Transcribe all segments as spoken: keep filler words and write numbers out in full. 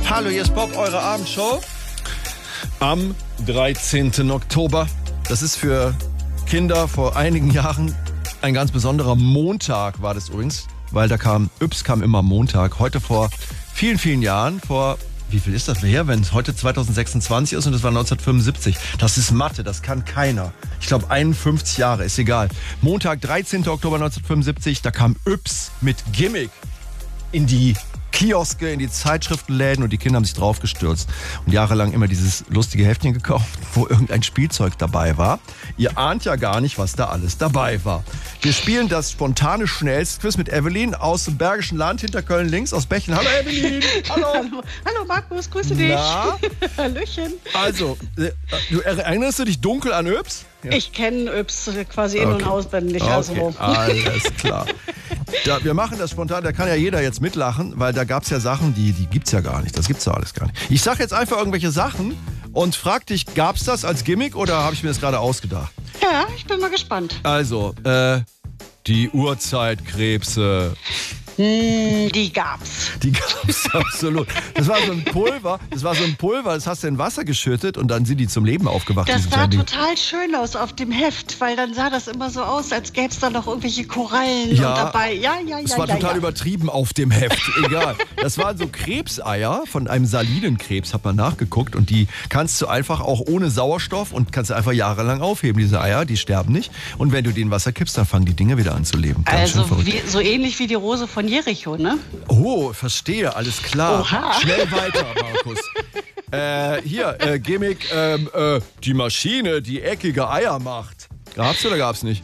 Hallo, hier ist Bob, eure Abendshow. Am dreizehnten Oktober. Das ist für Kinder vor einigen Jahren ein ganz besonderer Montag, war das übrigens. Weil da kam, Yps kam immer Montag. Heute vor vielen, vielen Jahren, vor, wie viel ist das her, wenn es heute zweitausendsechsundzwanzig ist und es war neunzehnhundertfünfundsiebzig. Das ist Mathe, das kann keiner. Ich glaube einundfünfzig Jahre, ist egal. Montag, dreizehnten Oktober neunzehnhundertfünfundsiebzig, da kam Yps mit Gimmick in die Kioske, in die Zeitschriftenläden und die Kinder haben sich draufgestürzt und jahrelang immer dieses lustige Heftchen gekauft, wo irgendein Spielzeug dabei war. Ihr ahnt ja gar nicht, was da alles dabei war. Wir spielen das spontane Schnellstquiz mit Evelyn aus dem Bergischen Land hinter Köln links aus Bechen. Hallo Evelyn! Hallo! Hallo, hallo Markus, grüße dich! Na? Hallöchen! Also, du erinnerst du dich dunkel an Yps? Ja. Ich kenne Yps quasi in- okay. und auswendig. Okay. Also. Alles klar. Da, wir machen das spontan, da kann ja jeder jetzt mitlachen, weil da gab es ja Sachen, die, die gibt's ja gar nicht. Das gibt's ja alles gar nicht. Ich sag jetzt einfach irgendwelche Sachen und frag dich, gab's das als Gimmick oder habe ich mir das gerade ausgedacht? Ja, ich bin mal gespannt. Also, äh, die Urzeitkrebse. Hm, die gab's. Die gab's absolut. Das war so ein Pulver, das war so ein Pulver, das hast du in Wasser geschüttet und dann sind die zum Leben aufgewacht. Das diese sah kleinen Dinge. total schön aus auf dem Heft, weil dann sah das immer so aus, als gäbe es da noch irgendwelche Korallen Ja, und dabei. Ja, ja, ja. Das war ja, total ja. übertrieben auf dem Heft. Egal. Das waren so Krebseier von einem Salinenkrebs, hat man nachgeguckt. Und die kannst du einfach auch ohne Sauerstoff und kannst du einfach jahrelang aufheben, diese Eier. Die sterben nicht. Und wenn du die in Wasser kippst, dann fangen die Dinge wieder an zu leben. Ganz schön Also verrückt. wie, so ähnlich wie die Rose von Jericho, ne? Oh, verstehe, alles klar. Oha. Schnell weiter, Markus. äh, hier, äh, Gimmick, ähm, äh, die Maschine, die eckige Eier macht. Gab's oder gab's nicht?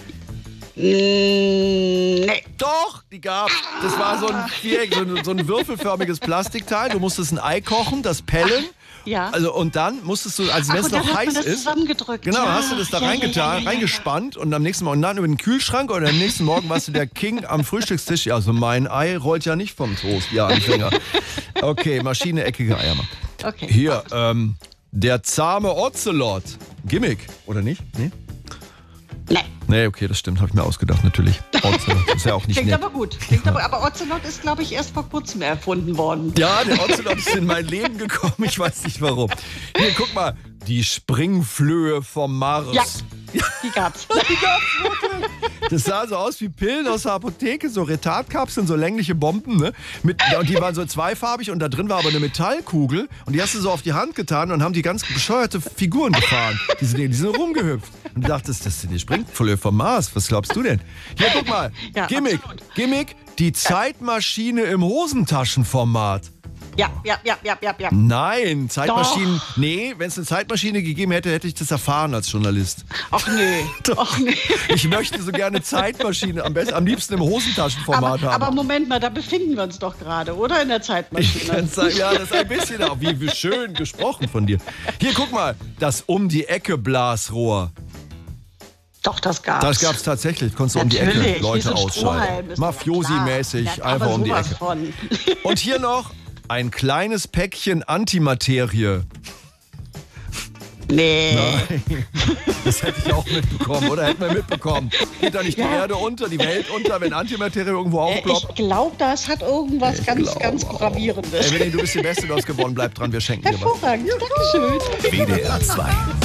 Mm, nee. Doch, die gab's. Das war so ein, Viereck, so ein, so ein würfelförmiges Plastikteil. Du musstest ein Ei kochen, das pellen. Ja. Also, und dann musstest du, also Ach, wenn es und dann noch hat heiß man das ist, zusammengedrückt. genau, Ja, hast du das da ja, reingetan, ja, ja, ja, ja. reingespannt und am nächsten Morgen dann über den Kühlschrank oder am nächsten Morgen warst du der King am Frühstückstisch. Ja, also mein Ei rollt ja nicht vom Toast, ja, Anfänger. Okay, Maschine, eckige Eier machen. Okay. Hier, ähm, der zahme Ocelot. Gimmick, oder nicht? Nee? Nee. Nee, okay, das stimmt, habe ich mir ausgedacht, natürlich. Ocelot ist ja auch nicht Klingt nett. aber gut. Klingt aber, aber Ocelot ist, glaube ich, erst vor kurzem erfunden worden. Ja, der Ocelot ist in mein Leben gekommen, ich weiß nicht warum. Hier, guck mal, die Springflöhe vom Mars. Ja, die gab's. Die gab's wirklich. Das sah so aus wie Pillen aus der Apotheke, so Retardkapseln, so längliche Bomben, ne? Mit, und die waren so zweifarbig und da drin war aber eine Metallkugel und die hast du so auf die Hand getan und haben die ganz bescheuerte Figuren gefahren. Die sind, die sind rumgehüpft. Und du dachtest, das sind die Springflöhe vom Mars. Was glaubst du denn? Hier, guck mal. Ja, Gimmick. absolut. Gimmick, die Zeitmaschine im Hosentaschenformat. Ja, ja, ja, ja, ja, ja. Nein, Zeitmaschinen. Doch. Nee, wenn es eine Zeitmaschine gegeben hätte, hätte ich das erfahren als Journalist. Ach nee. Ach nee. Ich möchte so gerne Zeitmaschine, am besten, am liebsten im Hosentaschenformat Aber, haben. aber Moment mal, da befinden wir uns doch gerade, oder? In der Ich Zeitmaschine. kann's sagen, ja, das ist ein bisschen auch. Wie, wie schön gesprochen von dir. Hier, guck mal, das Um-die-Ecke-Blasrohr. Doch, das gab's. Das gab's tatsächlich. Konntest du um die Ecke Natürlich, wie Leute so ein Strohhalm, ausschalten. ist doch Mafiosi-mäßig, klar. Ja, einfach aber um die sowas Ecke. Von. Und hier noch ein kleines Päckchen Antimaterie. Nee. Nein. Das hätte ich auch mitbekommen, oder? Hätten wir mitbekommen. Geht da nicht Ja. die Erde unter, die Welt unter, wenn Antimaterie irgendwo Äh, aufploppt? Ich glaube, das hat irgendwas Ich ganz, glaube ganz auch. Gravierendes. Evelyn, du bist die Beste, du hast gewonnen. Bleib dran, wir schenken dir was. Hervorragend. Dankeschön. W D R zwei.